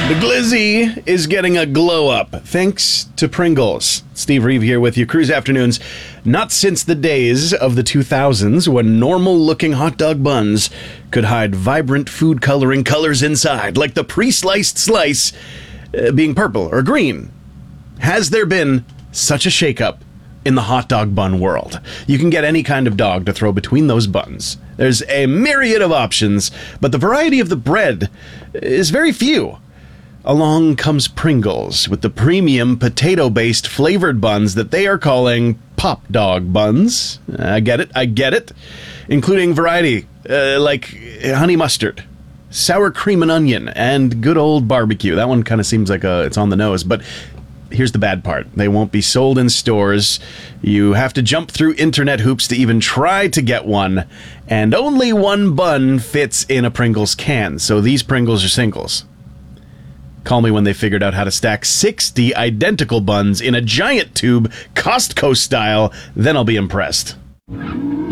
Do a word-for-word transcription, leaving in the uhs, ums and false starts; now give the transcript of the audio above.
The glizzy is getting a glow up thanks to Pringles. Steve Reeve here with you. Cruise Afternoons. Not since the days of the two thousands when normal-looking hot dog buns could hide vibrant food coloring colors inside, like the pre-sliced slice uh, being purple or green. Has there been such a shakeup in the hot dog bun world? You can get any kind of dog to throw between those buns. There's a myriad of options, but the variety of the bread is very few. Along comes Pringles with the premium potato-based flavored buns that they are calling Pop Dog Buns. I get it, I get it. Including variety uh, like honey mustard, sour cream and onion, and good old barbecue. That one kind of seems like a, it's on the nose, but here's the bad part. They won't be sold in stores. You have to jump through internet hoops to even try to get one, and only one bun fits in a Pringles can, so these Pringles are singles. Call me when they figured out how to stack sixty identical buns in a giant tube, Costco style, then I'll be impressed.